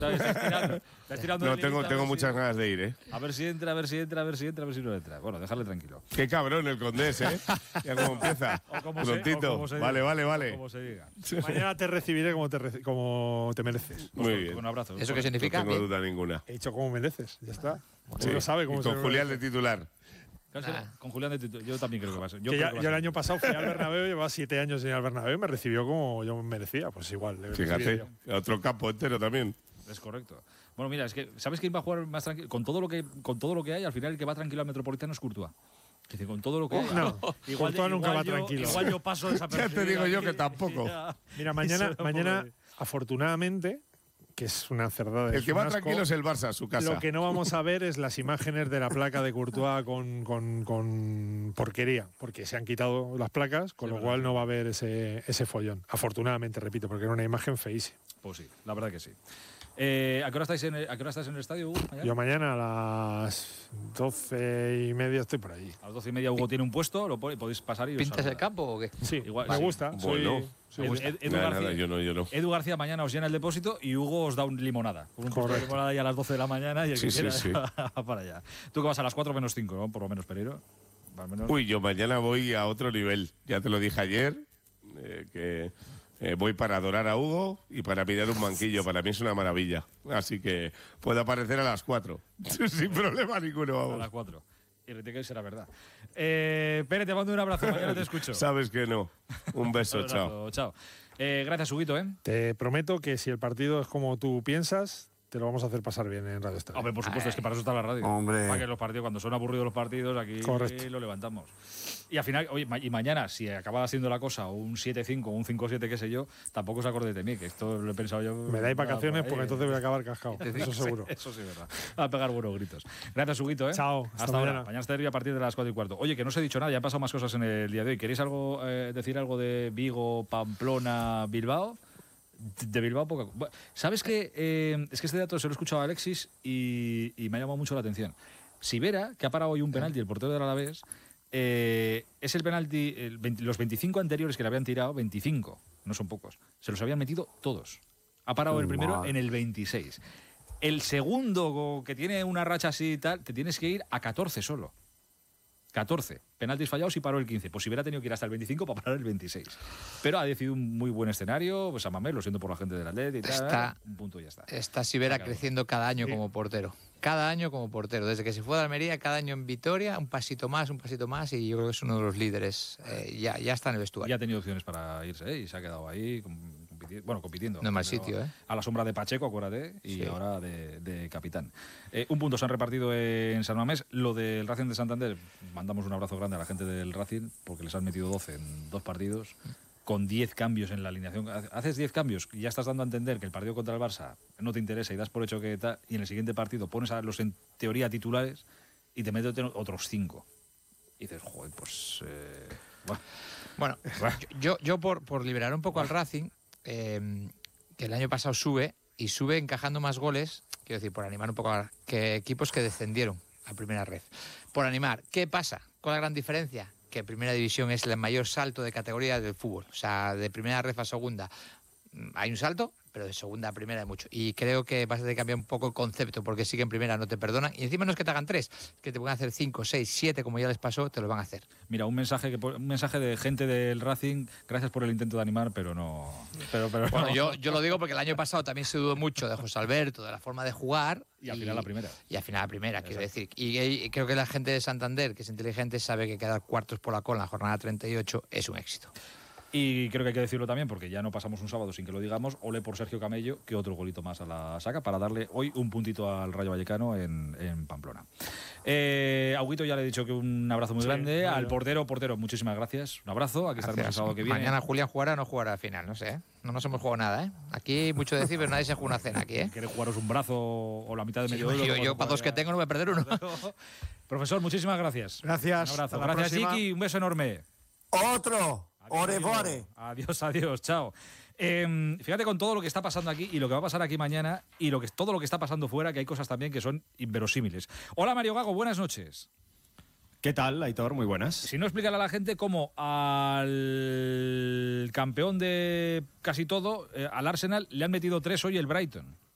Estás tirando No, del hilito, tengo muchas ganas de ir, ¿eh? A ver si entra, a ver si no entra. Bueno, dejarle tranquilo. Qué cabrón el Condés, ¿eh? Ya cómo empieza. O como Prontito. se Vale, diga. vale. Como se diga. Mañana te recibiré como te mereces. Muy bien. Con un abrazo. ¿Eso qué significa? No tengo duda ninguna. He dicho como mereces, ya está. Sí. Uno sabe cómo Y se con lo Julián de merece. titular. Con Julián de Tito. Yo también creo que va a ser. Yo Que creo ya, que va a yo el ser. año pasado fui al Bernabéu, llevaba 7 años en el Bernabéu y me recibió como yo merecía. Pues igual. le Fíjate, recibiría yo. otro campo entero también. Es correcto. Bueno, mira, es que ¿sabes quién va a jugar más tranquilo? Con todo lo que hay, al final el que va tranquilo al Metropolitano es Courtois. Es decir, con todo lo que hay. No, Courtois nunca va tranquilo. Igual yo paso Ya desapercibido. te digo yo aquí. que tampoco. Mira, Eso mañana no afortunadamente, que es una cerdada. El es que un va asco, tranquilo es el Barça, su casa. Lo que no vamos a ver es las imágenes de la placa de Courtois con porquería, porque se han quitado las placas, con Sí, lo verdad. cual no va a haber ese follón. Afortunadamente, repito, porque era una imagen feísima. Pues sí, la verdad que sí. ¿A qué hora estás en el estadio, Hugo? ¿Mañana? Yo mañana a las 12:30 estoy por allí. A las 12:30 Hugo tiene un puesto, podéis pasar y os ¿Pintas el saluda. campo o qué? Sí, Igual, me sí. gusta. Bueno. soy Edu, gusta. Edu Nada, García, yo no. Edu García mañana os llena el depósito y Hugo os da un limonada. Un puesto de Correcto. limonada ya a las 12 de la mañana y el Sí, que sí, quiera sí. va para allá. Tú que vas a las 4 menos 5, ¿no? Por lo menos, Pereiro. Al menos. Uy, yo mañana voy a otro nivel. Ya te lo dije ayer, que voy para adorar a Hugo y para pillar un banquillo. Para mí es una maravilla. Así que puedo aparecer a las 4. Sin problema ninguno, A las vamos. 4. Y rete que será verdad. Pere, te mando un abrazo. Mañana te escucho. Sabes que no. Un beso, Un abrazo, chao. Gracias, Huguito, ¿eh? Te prometo que si el partido es como tú piensas, te lo vamos a hacer pasar bien en Radio Estadio. Hombre, por supuesto, es que para eso está la radio. Hombre. Para que los partidos, cuando son aburridos los partidos, aquí Correcto. lo levantamos. Y al final, oye, y mañana, si acaba siendo la cosa un 7-5, un 5-7, qué sé yo, tampoco os acordéis de mí, que esto lo he pensado yo. Me dais vacaciones porque entonces voy a acabar cascado. Eso seguro. Eso sí, es verdad. A pegar buenos gritos. Gracias, Huguito, ¿eh? Chao, hasta Hasta ahora. mañana. Mañana estaré a partir de las 4:15. Oye, que no os he dicho nada, ya han pasado más cosas en el día de hoy. ¿Queréis decir algo de Vigo, Pamplona, Bilbao? De Bilbao, poco. ¿Sabes qué? Es que este dato se lo he escuchado a Alexis y me ha llamado mucho la atención. Sivera, que ha parado hoy un penalti, el portero del Alavés, es el penalti, los 25 anteriores que le habían tirado, 25, no son pocos, se los habían metido todos. Ha parado el primero en el 26. El segundo, que tiene una racha así y tal, te tienes que ir a 14 solo. 14 penaltis fallados y paró el 15. Pues si hubiera tenido que ir hasta el 25 para parar el 26. Pero ha decidido un muy buen escenario. Pues a Mamés, lo siento por la gente del Atleti y tal. Un punto y ya está. Está Sivera Acabó. creciendo cada año Sí. como portero. Cada año como portero. Desde que se fue de Almería, cada año en Vitoria, un pasito más. Y yo creo que es uno de los líderes. Ya está en el vestuario. Ya ha tenido opciones para irse, ¿eh? Y se ha quedado ahí compitiendo. No es mal Pero sitio, ¿eh? A la sombra de Pacheco, acuérdate, y Sí. ahora de capitán. Un punto se han repartido en San Mamés. Lo del Racing de Santander, mandamos un abrazo grande a la gente del Racing, porque les han metido 12 en 2 partidos, con 10 cambios en la alineación. Haces 10 cambios y ya estás dando a entender que el partido contra el Barça no te interesa y das por hecho que tal, y en el siguiente partido pones a los en teoría titulares y te metes otros 5. Y dices, joder, pues... Bueno, yo por liberar un poco al Racing, que el año pasado sube encajando más goles, quiero decir, por animar un poco que equipos que descendieron a primera red. Por animar, ¿qué pasa? ¿Cuál es la gran diferencia? Que primera división es el mayor salto de categoría del fútbol. O sea, de primera red a segunda hay un salto, pero de segunda a primera hay mucho. Y creo que vas a tener que cambiar un poco el concepto, porque sí que en primera no te perdonan. Y encima no es que te hagan 3, que te pueden hacer 5, 6, 7, como ya les pasó, te lo van a hacer. Mira, un mensaje de gente del Racing, gracias por el intento de animar, pero no... Pero Bueno, no. yo lo digo porque el año pasado también se dudó mucho de José Alberto, de la forma de jugar. Y al final la primera. Y al final la primera, quiero decir. Y creo que la gente de Santander, que es inteligente, sabe que quedar cuartos por la cola en la jornada 38 es un éxito. Y creo que hay que decirlo también, porque ya no pasamos un sábado sin que lo digamos. Ole por Sergio Camello, que otro golito más a la saca para darle hoy un puntito al Rayo Vallecano en Pamplona. A Huguito ya le he dicho que un abrazo muy grande. Al portero, muchísimas gracias. Un abrazo. Aquí estaremos el sábado que viene. Mañana Julián jugará o no jugará al final, no sé. No nos hemos jugado nada, ¿eh? Aquí mucho decir, pero nadie se juega una cena aquí, ¿eh? ¿Quieres jugaros un brazo o la mitad de medio euro? Yo para 2 que tengo no me voy a perder uno. Profesor, muchísimas gracias. Gracias. Un abrazo. Hasta la Gracias, próxima. Chiqui. Un beso enorme. Otro. Orevore. Adiós, chao. Fíjate con todo lo que está pasando aquí y lo que va a pasar aquí mañana y todo lo que está pasando fuera, que hay cosas también que son inverosímiles. Hola, Mario Gago, buenas noches. ¿Qué tal, Aitor? Muy buenas. Si no, explícale a la gente cómo al campeón de casi todo, al Arsenal, le han metido 3 hoy el Brighton.